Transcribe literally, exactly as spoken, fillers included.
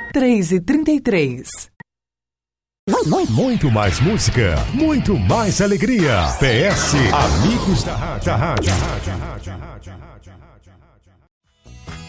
três e trinta e três. Muito mais música, muito mais alegria. P S Amigos da Rádio.